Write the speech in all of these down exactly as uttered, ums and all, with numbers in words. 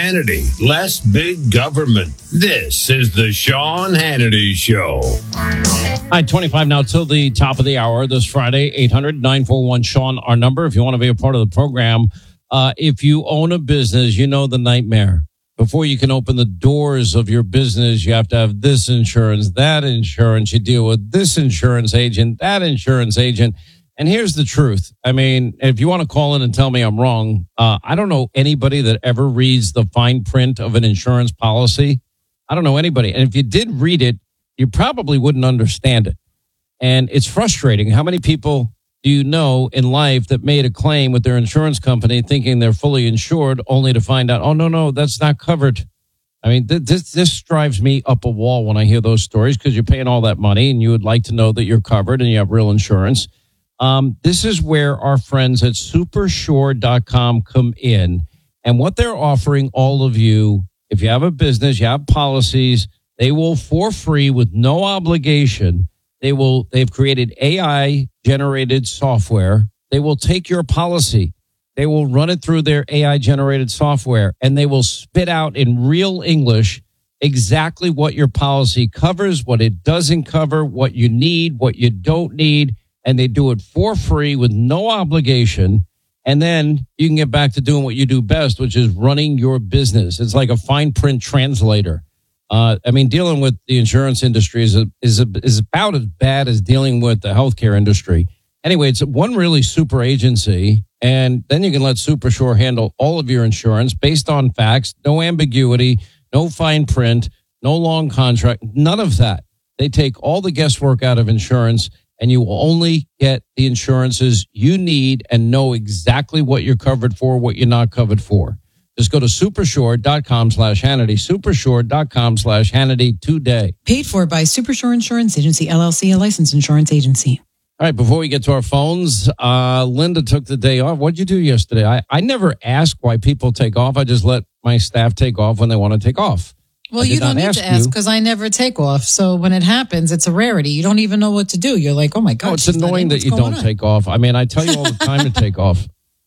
Hannity, less big government. This is the Sean Hannity Show. All right, twenty-five now till the top of the hour this Friday. eight hundred nine four one Sean, our number, if you want to be a part of the program. Uh, if you own a business, you know the nightmare. Before you can open the doors of your business, you have to have this insurance, that insurance. You deal with this insurance agent, that insurance agent. And here's the truth. I mean, if you want to call in and tell me I'm wrong, uh, I don't know anybody that ever reads the fine print of an insurance policy. I don't know anybody. And if you did read it, you probably wouldn't understand it. And it's frustrating. How many people do you know in life that made a claim with their insurance company thinking they're fully insured only to find out, oh, no, no, that's not covered. I mean, th- this this drives me up a wall when I hear those stories because you're paying all that money and you would like to know that you're covered and you have real insurance. Um, this is where our friends at super sure dot com come in. And what they're offering all of you, if you have a business, you have policies, they will for free with no obligation. They will, they've created A I generated software. They will take your policy. They will run it through their A I generated software and they will spit out in real English exactly what your policy covers, what it doesn't cover, what you need, what you don't need. And they do it for free with no obligation. And then you can get back to doing what you do best, which is running your business. It's like a fine print translator. Uh, I mean, dealing with the insurance industry is a, is a, is about as bad as dealing with the healthcare industry. Anyway, it's one really super agency, and then you can let SuperSure handle all of your insurance based on facts, no ambiguity, no fine print, no long contract, none of that. They take all the guesswork out of insurance, and you will only get the insurances you need and know exactly what you're covered for, what you're not covered for. Just go to supersure dot com slash Hannity, supersure dot com slash Hannity today. Paid for by Supersure Insurance Agency, L L C, a licensed insurance agency. All right, before we get to our phones, uh, Linda took the day off. What'd you do yesterday? I, I never ask why people take off. I just let my staff take off when they want to take off. Well, you don't need to ask because I never take off. So when it happens, it's a rarity. You don't even know what to do. You're like, oh my God. No, it's annoying that you don't take off. I mean, I tell you all the time to take off.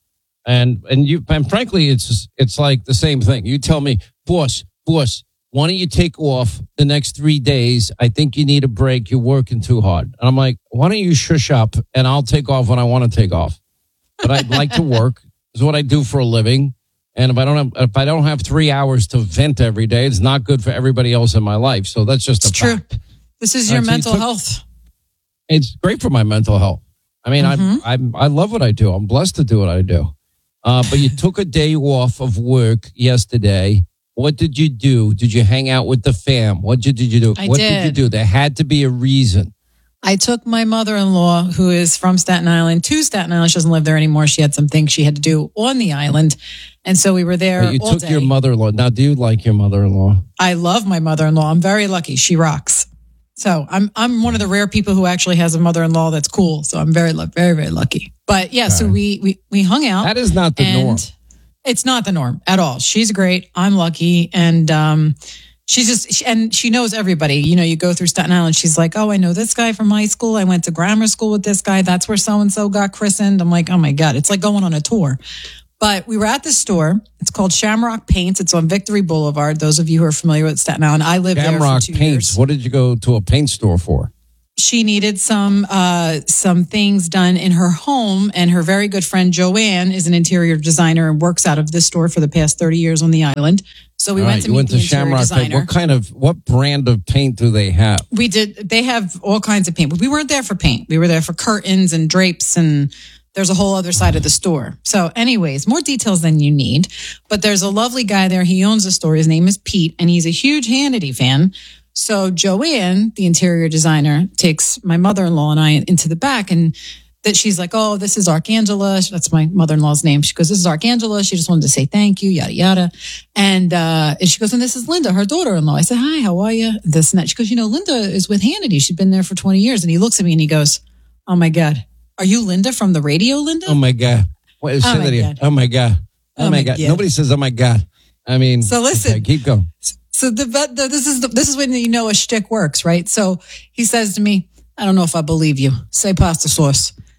And and you and frankly, it's it's like the same thing. You tell me, boss, boss, why don't you take off the next three days? I think you need a break. You're working too hard. And I'm like, why don't you shush up and I'll take off when I want to take off. But I'd like to work. This is what I do for a living. And if I don't have if I don't have three hours to vent every day, it's not good for everybody else in my life. So that's just a it's true. fact. This is your right, so mental you took, health. It's great for my mental health. I mean, mm-hmm. I, I I love what I do. I'm blessed to do what I do. Uh, but you took a day off of work yesterday. What did you do? Did you hang out with the fam? What did you do? I what did. did you do? There had to be a reason. I took my mother-in-law, who is from Staten Island, to Staten Island. She doesn't live there anymore. She had some things she had to do on the island. And so we were there But you all took day. your mother-in-law. Now, do you like your mother-in-law? I love my mother-in-law. I'm very lucky. She rocks. So I'm I'm one of the rare people who actually has a mother-in-law that's cool. So I'm very, very, very lucky. But yeah, okay. so we, we, we hung out. That is not the norm. It's not the norm at all. She's great. I'm lucky. And um, she's just, she, and she knows everybody. You know, you go through Staten Island. She's like, oh, I know this guy from high school. I went to grammar school with this guy. That's where so-and-so got christened. I'm like, oh my God. It's like going on a tour. But we were at the store. It's called Shamrock Paints. It's on Victory Boulevard. Those of you who are familiar with Staten Island, I lived Shamrock there for two Paints. years. What did you go to a paint store for? She needed some uh, some things done in her home, and her very good friend Joanne is an interior designer and works out of this store for the past thirty years on the island. So we All went right, to you meet went the to interior Shamrock designer. Paint. What kind of what brand of paint do they have? We did. They have all kinds of paint, but we weren't there for paint. We were there for curtains and drapes, and there's a whole other side of the store. So, anyways, more details than you need. But there's a lovely guy there. He owns the store. His name is Pete, and he's a huge Hannity fan. So Joanne, the interior designer, takes my mother-in-law and I into the back, and that she's like, oh, this is Archangela. That's my mother-in-law's name. She goes, this is Archangela. She just wanted to say thank you, yada, yada. And, uh, and she goes, and this is Linda, her daughter-in-law. I said, hi, how are you? This and that. She goes, you know, Linda is with Hannity. She's been there for twenty years. And he looks at me and he goes, oh my God, are you Linda from the radio, Linda? Oh my God. What is oh, my God. oh my God. Oh, oh my God. God. Nobody says, oh my God. I mean, so listen, okay, keep going. So the, the this is the, this is when you know a shtick works, right? So he says to me, I don't know if I believe you. Say pasta sauce.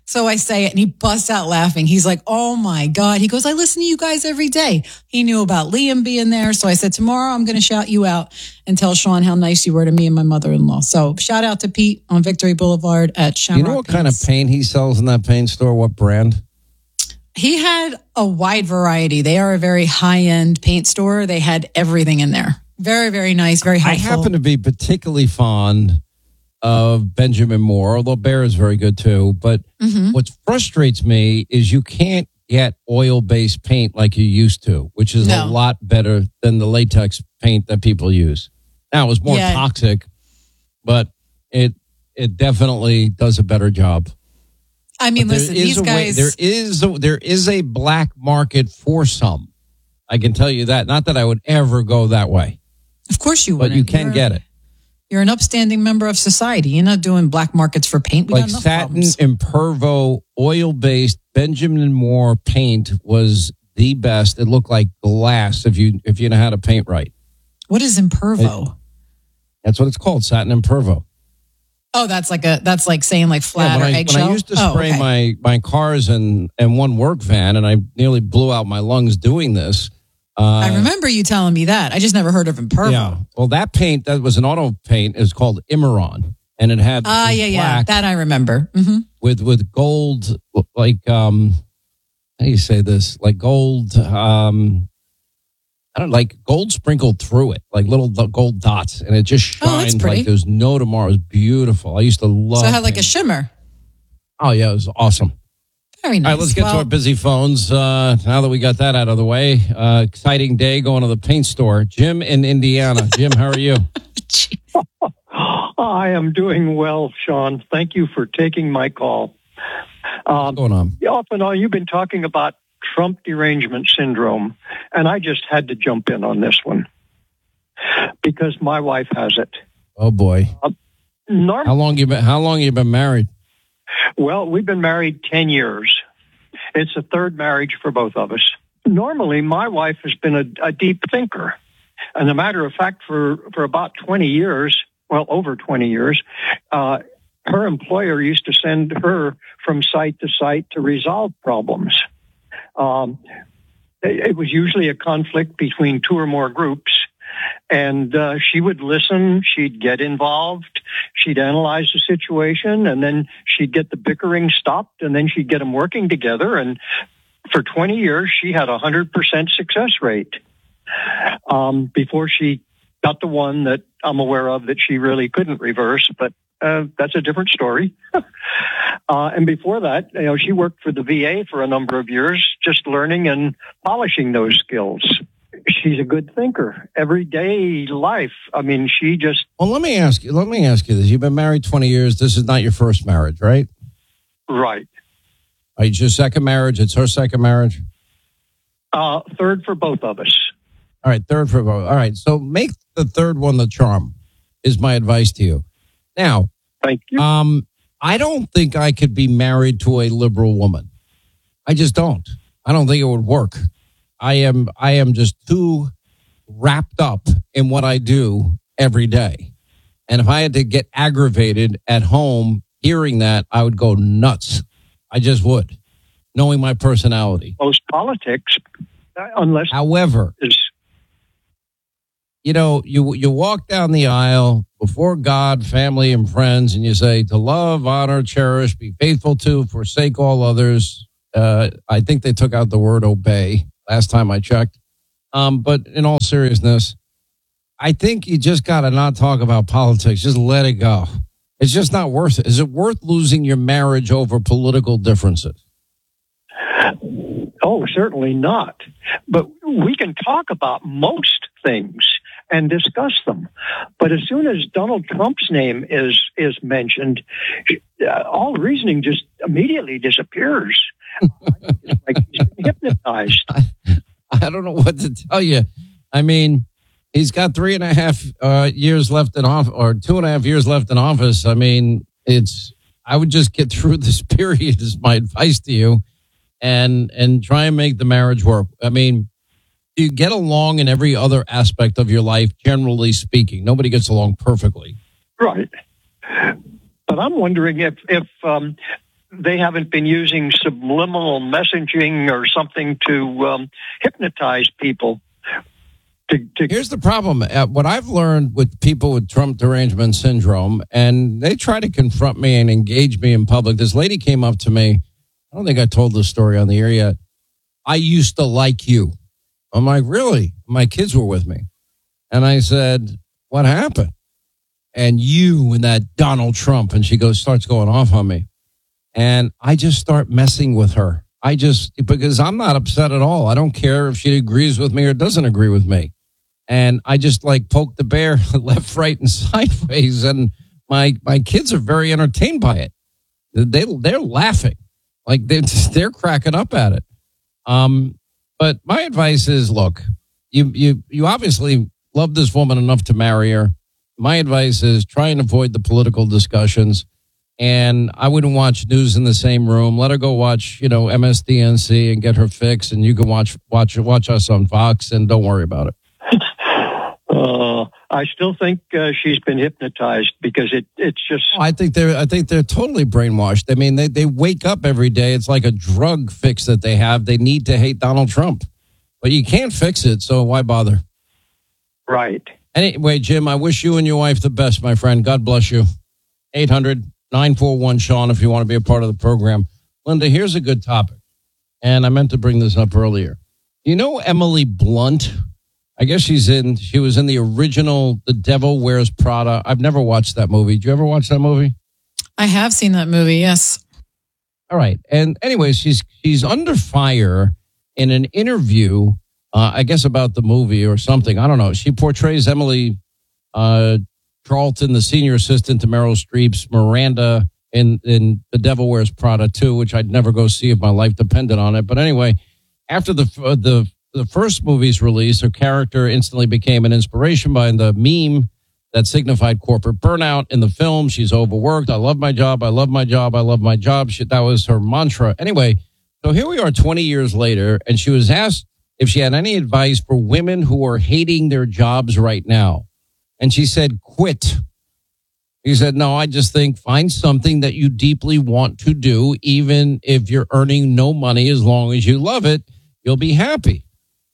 So I say it and he busts out laughing. He's like, oh my God. He goes, I listen to you guys every day. He knew about Liam being there. So I said, tomorrow I'm going to shout you out and tell Sean how nice you were to me and my mother-in-law. So shout out to Pete on Victory Boulevard at Shamrock. You know what Paints. kind of paint he sells in that paint store? What brand? He had a wide variety. They are a very high-end paint store. They had everything in there. Very, very nice, very helpful. I happen to be particularly fond of Benjamin Moore, although Bear is very good too. But Mm-hmm. what frustrates me is you can't get oil-based paint like you used to, which is No. a lot better than the latex paint that people use. Now, it's more Yeah. toxic, but it it definitely does a better job. I mean, But there listen, is these a way- guys. there is a, there is a black market for some. I can tell you that. Not that I would ever go that way, Of course you but wouldn't. you can You're- get it. You're an upstanding member of society. You're not doing black markets for paint. We Like got enough satin problems. Impervo oil-based Benjamin Moore paint was the best. It looked like glass if you if you know how to paint right. What is Impervo? That's what it's called, satin Impervo. Oh, that's like a that's like saying like flat Yeah, when, or I, when eggshell. I used to Oh, spray okay. my my cars and and one work van, and I nearly blew out my lungs doing this. Uh, I remember you telling me that. I just never heard of Impervo. Yeah. Well, that paint that was an auto paint is called Imeron, and it had Ah, this yeah, yeah. black That I remember. hmm with with gold, like um, how do you say this? Like gold, um, I don't like gold sprinkled through it, like little do- gold dots, and it just Oh, that's shined pretty. like there's no tomorrow. It was beautiful. I used to love. So it had like a paint. shimmer. Oh yeah, it was awesome. Very nice. All right, let's get well, to our busy phones. Uh, now that we got that out of the way, uh, exciting day going to the paint store. Jim in Indiana. Jim, how are you? I am doing well, Sean. Thank you for taking my call. What's Um, going on? off and on, you've been talking about Trump derangement syndrome, and I just had to jump in on this one because my wife has it. Oh boy, Norm- how long you been? How long you been married? Well, we've been married ten years. It's a third marriage for both of us. Normally, my wife has been a, a deep thinker. And a matter of fact, for, for about twenty years, well, over twenty years, uh, her employer used to send her from site to site to resolve problems. Um, it, it was usually a conflict between two or more groups. And uh, she would listen, she'd get involved, she'd analyze the situation, and then she'd get the bickering stopped, and then she'd get them working together. And for twenty years, she had a one hundred percent success rate um, before she got the one that I'm aware of that she really couldn't reverse, but uh, that's a different story. uh, and before that, you know, she worked for the V A for a number of years, just learning and polishing those skills. She's a good thinker. Everyday life. I mean, she just Well, let me ask you. Let me ask you this: you've been married twenty years. This is not your first marriage, right? right. Are you your second marriage? It's her second marriage. Uh, third for both of us. All right, third for both. All right, so make the third one the charm. Is my advice to you. Now, Thank you. um, I don't think I could be married to a liberal woman. I just don't. I don't think it would work. I am. I am just too wrapped up in what I do every day, and if I had to get aggravated at home hearing that, I would go nuts. I just would, knowing my personality. Most politics, uh, unless However, is you know, you you walk down the aisle before God, family, and friends, and you say, to love, honor, cherish, be faithful to, forsake all others. Uh, I think they took out the word obey last time I checked. Um, but in all seriousness, I think you just got to not talk about politics. Just let it go. It's just not worth it. Is it worth losing your marriage over political differences? Oh, certainly not. But we can talk about most things and discuss them. But as soon as Donald Trump's name is is mentioned, uh, all reasoning just immediately disappears. It's like he's been hypnotized. I don't know what to tell you. I mean, he's got three and a half uh, years left in office, or two and a half years left in office. I mean, it's. I would just get through this period. Is my advice to you, and and try and make the marriage work. I mean, you get along in every other aspect of your life, generally speaking. Nobody gets along perfectly. Right. But I'm wondering if if um, they haven't been using subliminal messaging or something to um, hypnotize people. To, to Here's the problem. Uh, what I've learned with people with Trump derangement syndrome, and they try to confront me and engage me in public. This lady came up to me. I don't think I told this story on the air yet. I used to like you. I'm like, really? My kids were with me. And I said, what happened? And you and that Donald Trump. And she goes, starts going off on me. And I just start messing with her. I just, because I'm not upset at all. I don't care if she agrees with me or doesn't agree with me. And I just like poke the bear left, right, and sideways. And my my kids are very entertained by it. They, they're laughing. Like they're, they're cracking up at it. Um, but my advice is, look, you, you, you obviously love this woman enough to marry her. My advice is try and avoid the political discussions. And I wouldn't watch news in the same room. Let her go watch, you know, M S D N C and get her fix. And you can watch watch watch us on Fox and don't worry about it. uh, I still think uh, she's been hypnotized because it it's just. I think they're I think they're totally brainwashed. I mean, they they wake up every day. It's like a drug fix that they have. They need to hate Donald Trump, but you can't fix it. So why bother? Right. Anyway, Jim, I wish you and your wife the best, my friend. God bless you. eight hundred nine four one Sean, if you want to be a part of the program. Linda, here's a good topic. And I meant to bring this up earlier. You know Emily Blunt? I guess she's in, she was in the original The Devil Wears Prada. I've never watched that movie. Did you ever watch that movie? I have seen that movie, yes. All right. And anyways, she's, she's under fire in an interview, uh, I guess about the movie or something. I don't know. She portrays Emily, uh, Charlton, the senior assistant to Meryl Streep's Miranda in, in The Devil Wears Prada two, which I'd never go see if my life depended on it. But anyway, after the uh, the the first movie's release, her character instantly became an inspiration by the meme that signified corporate burnout. In the film, she's overworked. I love my job. I love my job. I love my job. She, that was her mantra. Anyway, so here we are twenty years later, and she was asked if she had any advice for women who are hating their jobs right now. And she said, quit. He said, no, I just think find something that you deeply want to do, even if you're earning no money, as long as you love it, you'll be happy.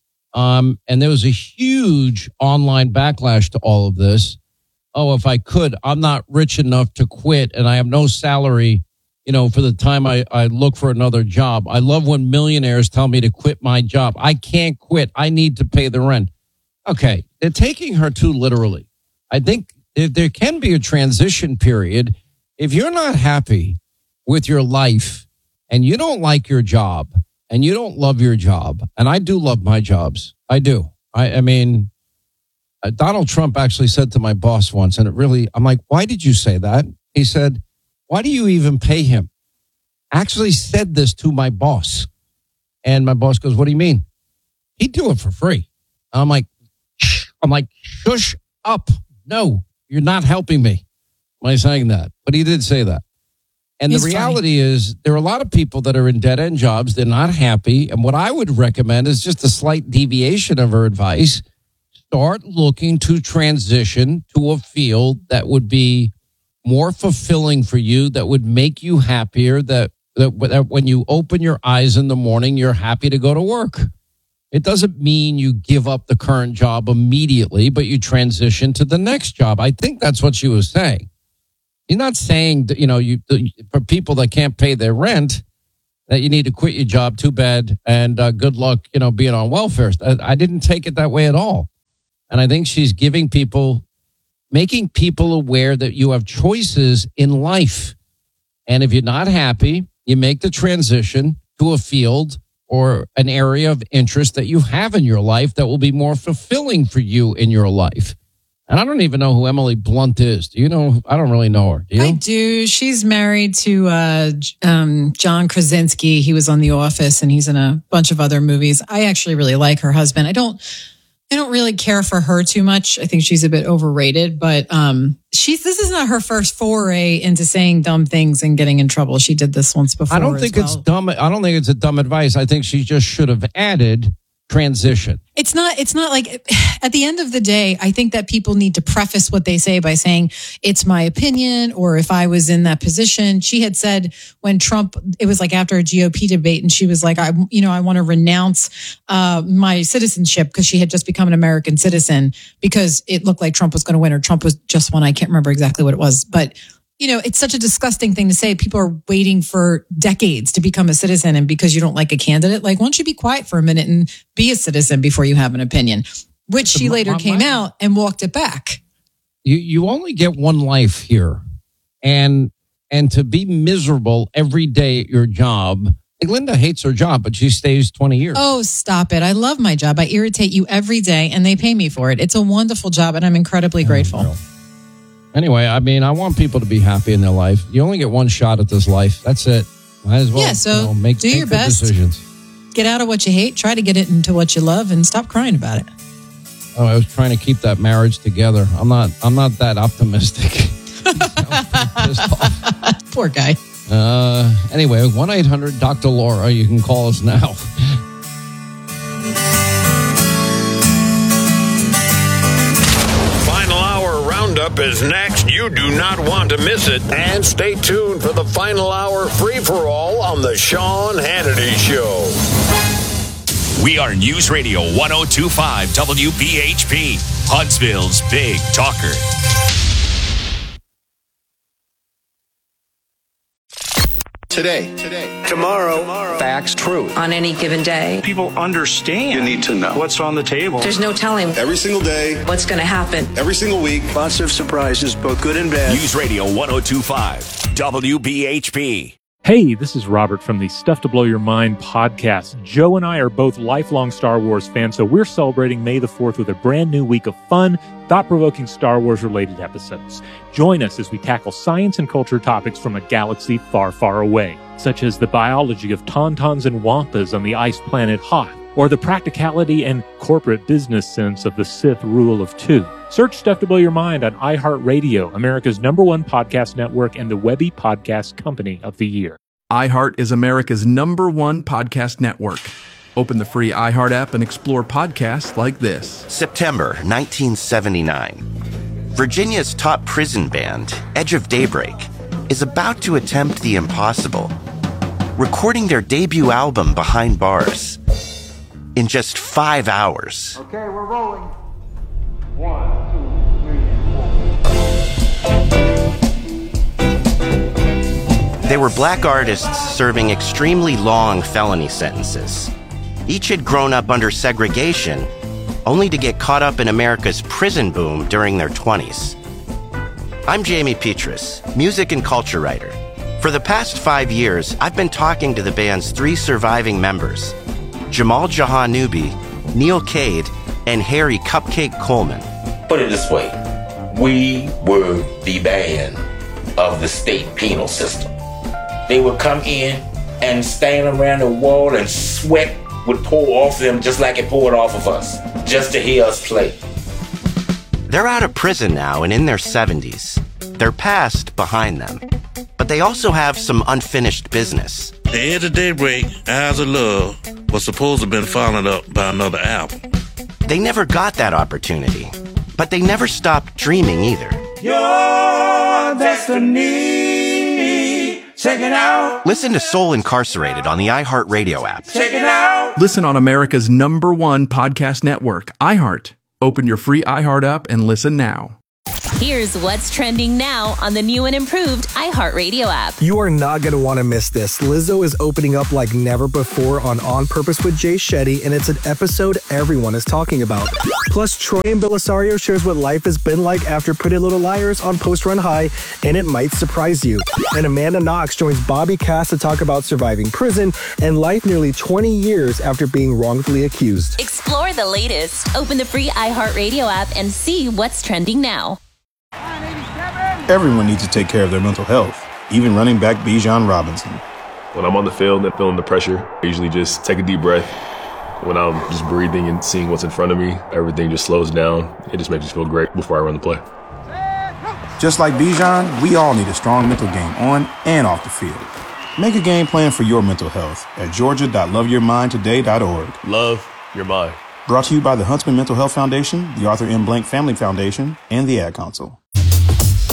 Um, and there was a huge online backlash to all of this. Oh, if I could, I'm not rich enough to quit and I have no salary, you know, for the time I, I look for another job. I love when millionaires tell me to quit my job. I can't quit. I need to pay the rent. Okay, they're taking her too literally. I think there can be a transition period. If you're not happy with your life and you don't like your job and you don't love your job, and I do love my jobs. I do. I, I mean, uh, Donald Trump actually said to my boss once, and it really, I'm like, why did you say that? He said, why do you even pay him? Actually said this to my boss. And my boss goes, what do you mean? He'd do it for free. I'm like, shh. I'm like, shush up. No, you're not helping me by saying that. But he did say that. And He's the reality funny. is there are a lot of people that are in dead-end jobs. They're not happy. And what I would recommend is just a slight deviation of her advice. Start looking to transition to a field that would be more fulfilling for you, that would make you happier, that, that, that when you open your eyes in the morning, you're happy to go to work. It doesn't mean you give up the current job immediately, but you transition to the next job. I think that's what she was saying. You're not saying that, you know, you for people that can't pay their rent, that you need to quit your job. Too bad. And uh, good luck, you know, being on welfare. I, I didn't take it that way at all. And I think she's giving people, making people aware that you have choices in life. And if you're not happy, you make the transition to a field or an area of interest that you have in your life that will be more fulfilling for you in your life. And I don't even know who Emily Blunt is. Do you know? I don't really know her. Do you? I do. She's married to uh, um, John Krasinski. He was on The Office, and he's in a bunch of other movies. I actually really like her husband. I don't. I don't really care for her too much. I think she's a bit overrated, but um, she's this is not her first foray into saying dumb things and getting in trouble. She did this once before. I don't think well. it's dumb. I don't think it's a dumb advice. I think she just should have added transition. It's not, it's not like, at the end of the day, I think that people need to preface what they say by saying, it's my opinion, or if I was in that position. She had said when Trump, it was like after a G O P debate, and she was like, I, you know, I want to renounce uh, my citizenship, because she had just become an American citizen because it looked like Trump was going to win, or Trump was just won. I can't remember exactly what it was, but you know, it's such a disgusting thing to say. People are waiting for decades to become a citizen, and because you don't like a candidate, like, why don't you be quiet for a minute and be a citizen before you have an opinion? Which she later came out and walked it back. You you only get one life here, and and to be miserable every day at your job. Like, Linda hates her job, but she stays twenty years. Oh, stop it! I love my job. I irritate you every day, and they pay me for it. It's a wonderful job, and I'm incredibly grateful. Oh, anyway, I mean, I want people to be happy in their life. You only get one shot at this life. That's it. Might as well. Yeah, so you know, make, do make your good best. decisions. Get out of what you hate. Try to get it into what you love, and stop crying about it. Oh, I was trying to keep that marriage together. I'm not. I'm not that optimistic. Poor guy. Uh, anyway, one eight hundred Doctor Laura. You can call us now. Final Hour Roundup is next. You do not want to miss it. And stay tuned for the Final Hour free-for-all on the Sean Hannity Show. We are News Radio one oh two point five W B H P, Huntsville's big talker. Today, today, tomorrow, tomorrow, facts, truth. On any given day, people understand. You need to know what's on the table. There's no telling every single day, what's going to happen. Every single week, lots of surprises, both good and bad. News Radio one oh two point five W B H P. Hey, this is Robert from the Stuff to Blow Your Mind podcast. Joe and I are both lifelong Star Wars fans, so we're celebrating May the fourth with a brand new week of fun, thought-provoking Star Wars-related episodes. Join us as we tackle science and culture topics from a galaxy far, far away, such as the biology of tauntauns and wampas on the ice planet Hoth, or the practicality and corporate business sense of the Sith rule of two. Search Stuff to Blow Your Mind on iHeartRadio, America's number one podcast network and the Webby Podcast Company of the Year. iHeart is America's number one podcast network. Open the free iHeart app and explore podcasts like this. September nineteen seventy-nine. Virginia's top prison band, Edge of Daybreak, is about to attempt the impossible, recording their debut album Behind Bars in just five hours. Okay, we're rolling. One, two, three, four. They were black artists serving extremely long felony sentences. Each had grown up under segregation, only to get caught up in America's prison boom during their twenties. I'm Jamie Petrus, music and culture writer. For the past five years, I've been talking to the band's three surviving members, Jamal Jahanubi, Neil Cade, and Harry Cupcake Coleman. Put it this way, we were the band of the state penal system. They would come in and stand around the wall and sweat would pour off them just like it poured off of us, just to hear us play. They're out of prison now and in their seventies. Their past behind them. But they also have some unfinished business. The Edge of Daybreak, Eyes of Love, was supposed to have been followed up by another album. They never got that opportunity, but they never stopped dreaming either. Your destiny, check it out. Listen to Soul Incarcerated on the iHeartRadio app. Check it out. Listen on America's number one podcast network, iHeart. Open your free iHeart app and listen now. Here's what's trending now on the new and improved iHeartRadio app. You are not going to want to miss this. Lizzo is opening up like never before on On Purpose with Jay Shetty, and it's an episode everyone is talking about. Plus, Troy and Belisario shares what life has been like after Pretty Little Liars on Post Run High, and it might surprise you. And Amanda Knox joins Bobby Cass to talk about surviving prison and life nearly twenty years after being wrongfully accused. Explore the latest. Open the free iHeartRadio app and see what's trending now. Everyone needs to take care of their mental health, even running back Bijan Robinson. When I'm on the field and feeling the pressure, I usually just take a deep breath. When I'm just breathing and seeing what's in front of me, everything just slows down. It just makes me feel great before I run the play. Just like Bijan, we all need a strong mental game on and off the field. Make a game plan for your mental health at georgia dot love your mind today dot org. Love You're mine. Brought to you by the Huntsman Mental Health Foundation, the Arthur M. Blank Family Foundation, and the Ad Council.